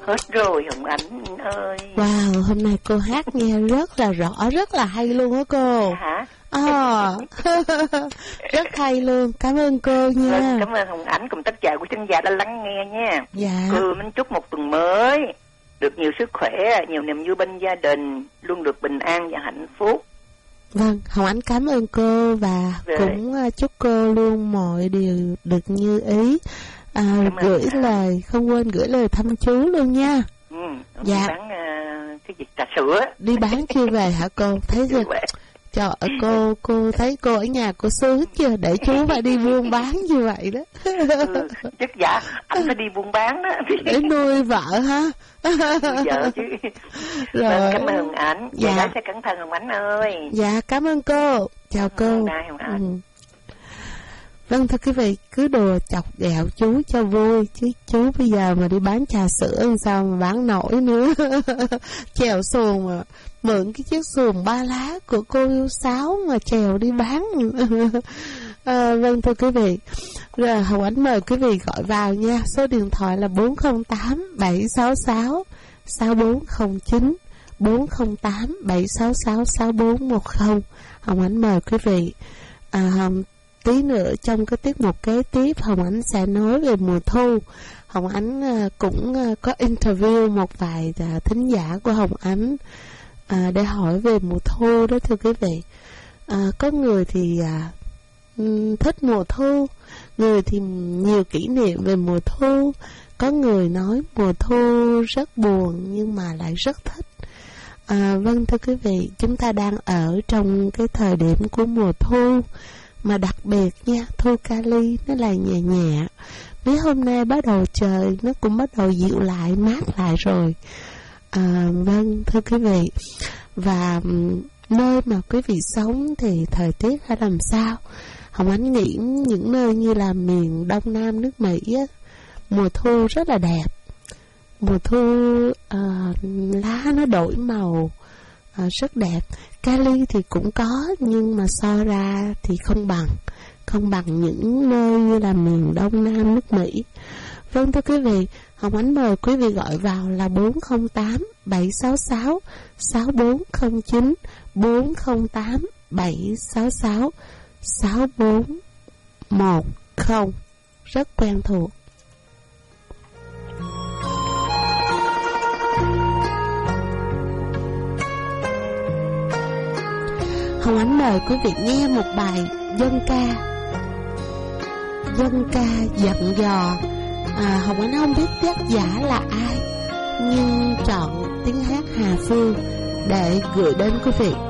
hết rồi Hồng Ánh ơi. Wow, hôm nay cô hát nghe rất là rõ, rất là hay luôn á cô. Hả? Rất hay luôn, cảm ơn cô nha. Vâng, cảm ơn Hồng Ánh cùng tất cả quý khán giả đã lắng nghe nha. Dạ. Cô mình chúc một tuần mới được nhiều sức khỏe, nhiều niềm vui bên gia đình, luôn được bình an và hạnh phúc. Vâng, Hồng Ánh cảm ơn cô và cũng chúc cô luôn mọi điều được như ý. Gửi lời, không quên gửi lời thăm chú luôn nha. Dạ. Bán cái gì trà sữa. Đi bán chưa về hả cô? Thấy chưa? Trời ơi, cô thấy cô ở nhà cô sướng chưa? Để chú phải đi buôn bán như vậy đó. Chắc dạ, anh phải đi buôn bán đó. Để nuôi vợ ha. Nuôi vợ chứ. Rồi. Vâng, cảm ơn Hồng Ánh. Dạ. Dạ, sẽ cẩn thận Hồng Ánh ơi. Dạ, cảm ơn cô. Chào cô. Bye Hồng Ánh. Vâng, thưa quý vị, cứ đùa chọc ghẹo chú cho vui, chứ chú bây giờ mà đi bán trà sữa làm sao mà bán nổi nữa. Chèo xuồng mà, mượn cái chiếc xuồng 3 lá của cô yêu Sáu mà chèo đi bán. Vâng, thưa quý vị, rồi Hồng Ánh mời quý vị gọi vào nha. Số điện thoại là 408 766 6409, 408 766 6410. Hồng Ánh mời quý vị. Tí nữa trong cái tiết mục kế tiếp, Hồng Ánh sẽ nói về mùa thu. Hồng Ánh cũng có interview một vài thính giả của Hồng Ánh để hỏi về mùa thu đó thưa quý vị. Có người thì thích mùa thu, người thì nhiều kỷ niệm về mùa thu, có người nói mùa thu rất buồn nhưng mà lại rất thích. Vâng, thưa quý vị, chúng ta đang ở trong cái thời điểm của mùa thu, mà đặc biệt nha, thu Cali nó là nhẹ nhẹ. Mấy hôm nay bắt đầu trời nó cũng bắt đầu dịu lại, mát lại rồi. Vâng, thưa quý vị, và nơi mà quý vị sống thì thời tiết hay làm sao? Hồng Ánh nghĩ những nơi như là miền Đông Nam nước Mỹ á, mùa thu rất là đẹp. Mùa thu lá nó đổi màu, rất đẹp. Cali thì cũng có, nhưng mà so ra thì không bằng những nơi như là miền Đông Nam nước Mỹ. Vâng, thưa quý vị, Hồng Ánh mời quý vị gọi vào là 408 766 6409, 408 766 6410. Rất quen thuộc. Hồng Ánh mời quý vị nghe một bài dân ca dặn dò. Hồng Ánh không biết tác giả là ai, nhưng chọn tiếng hát Hà Phương để gửi đến quý vị.